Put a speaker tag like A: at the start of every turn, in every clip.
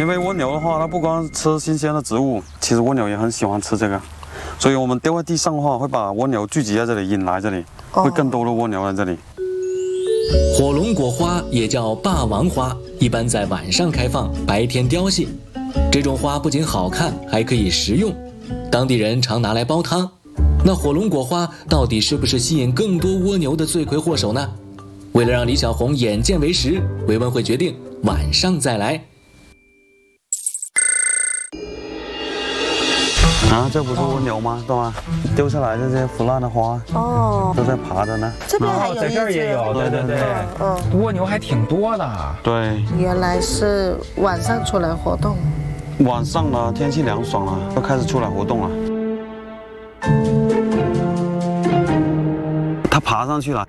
A: 因为蜗牛的话，它不光吃新鲜的植物，其实蜗牛也很喜欢吃这个，所以我们丢在地上的话，会把蜗牛聚集在这里，引来这里，会更多的蜗牛在这里。
B: 火龙果花也叫霸王花，一般在晚上开放，白天凋谢。这种花不仅好看，还可以食用，当地人常拿来煲汤。那火龙果花到底是不是吸引更多蜗牛的罪魁祸首呢？为了让李小红眼见为实，维文会决定晚上再来。
A: 啊，这不是蜗牛吗？对吧？丢下来这些腐烂的花，都在爬着呢。
C: 这边还有一只，
D: 在这儿也有，对，蜗牛还挺多的。
A: 对，
C: 原来是晚上出来活动。
A: 晚上了，天气凉爽了，都开始出来活动了。它爬上去了，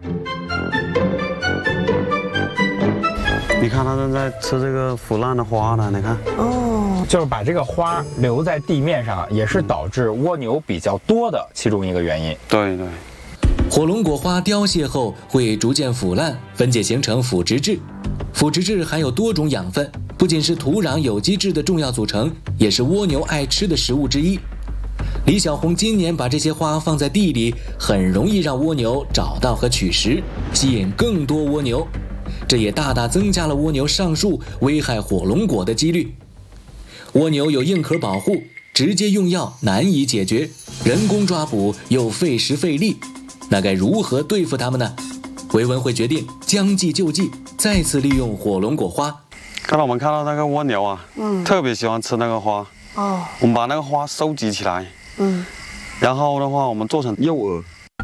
A: 你看它正在吃这个腐烂的花呢，你看。
D: 就是把这个花留在地面上，也是导致蜗牛比较多的其中一个原因。
A: 对对。
B: 火龙果花凋谢后会逐渐腐烂，分解形成腐殖质。腐殖质含有多种养分，不仅是土壤有机质的重要组成，也是蜗牛爱吃的食物之一。李小红今年把这些花放在地里，很容易让蜗牛找到和取食，吸引更多蜗牛。这也大大增加了蜗牛上树危害火龙果的几率。蜗牛有硬壳保护，直接用药难以解决，人工抓捕又费时费力，那该如何对付它们呢？维文会决定将计就计，再次利用火龙果花。
A: 刚才我们看到那个蜗牛啊，特别喜欢吃那个花。我们把那个花收集起来，然后的话，我们做成诱饵。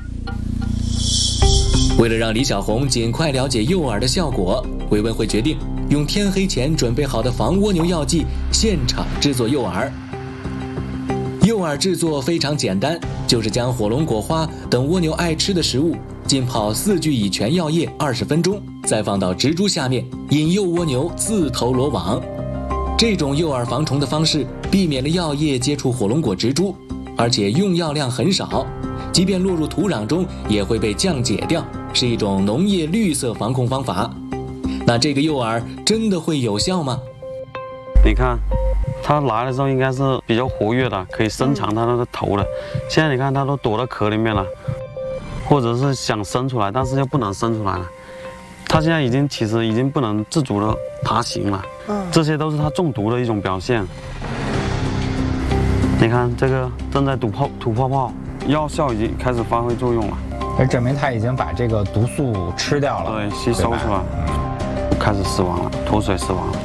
B: 为了让李小红尽快了解诱饵的效果，维文会决定用天黑前准备好的防蜗牛药剂现场制作诱饵。诱饵制作非常简单，就是将火龙果花等蜗牛爱吃的食物浸泡4聚乙醛药液20分钟，再放到植株下面，引诱蜗牛自投罗网。这种诱饵防虫的方式避免了药液接触火龙果植株，而且用药量很少，即便落入土壤中也会被降解掉，是一种农业绿色防控方法。那这个诱饵真的会有效吗？
A: 你看，它来的时候应该是比较活跃的，可以伸长它那个头的。现在你看，它都躲到壳里面了，或者是想伸出来，但是又不能伸出来了。它现在其实已经不能自主的爬行了。这些都是它中毒的一种表现。你看，这个正在吐泡泡，药效已经开始发挥作用了。
D: 这证明它已经把这个毒素吃掉了，
A: 对，吸收出来，开始死亡了，脱水死亡了。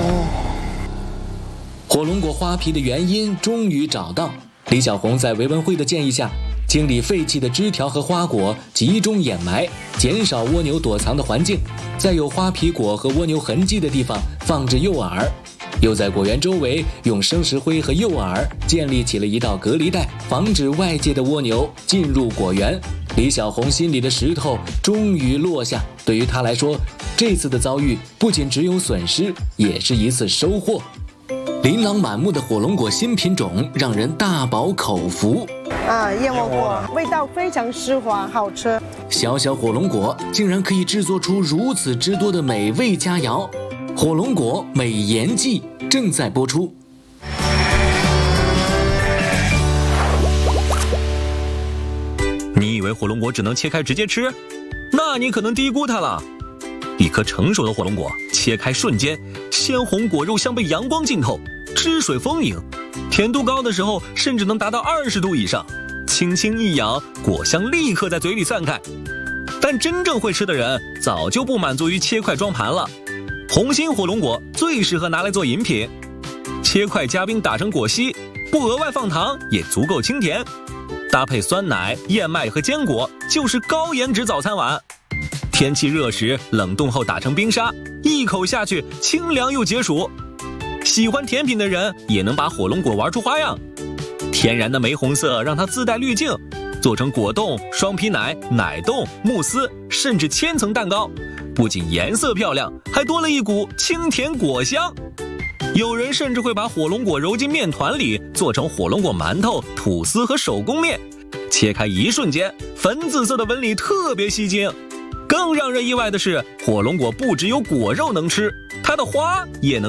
B: 火龙果花皮的原因终于找到，李小红在维文会的建议下，清理废弃的枝条和花果，集中掩埋，减少蜗牛躲藏的环境，在有花皮果和蜗牛痕迹的地方放置诱饵，又在果园周围用生石灰和诱饵建立起了一道隔离带，防止外界的蜗牛进入果园。李小红心里的石头终于落下，对于她来说，这次的遭遇不仅只有损失，也是一次收获。琳琅满目的火龙果新品种让人大饱口福。
C: 燕窝果味道非常湿滑，好吃。
B: 小小火龙果竟然可以制作出如此之多的美味佳肴，火龙果美颜记正在播出。
E: 你以为火龙果只能切开直接吃？那你可能低估它了。一颗成熟的火龙果切开瞬间，鲜红果肉像被阳光浸透，汁水丰盈，甜度高的时候甚至能达到20度以上。轻轻一咬，果香立刻在嘴里散开。但真正会吃的人早就不满足于切块装盘了。红心火龙果最适合拿来做饮品，切块加冰打成果昔，不额外放糖也足够清甜，搭配酸奶、燕麦和坚果，就是高颜值早餐碗。天气热时冷冻后打成冰沙，一口下去清凉又解暑。喜欢甜品的人也能把火龙果玩出花样。天然的玫红色让它自带滤镜，做成果冻、双皮奶、奶冻、慕斯，甚至千层蛋糕，不仅颜色漂亮，还多了一股清甜果香。有人甚至会把火龙果揉进面团里，做成火龙果馒头、吐司和手工面，切开一瞬间，粉紫色的纹理特别吸睛。更让人意外的是，火龙果不只有果肉能吃，它的花也能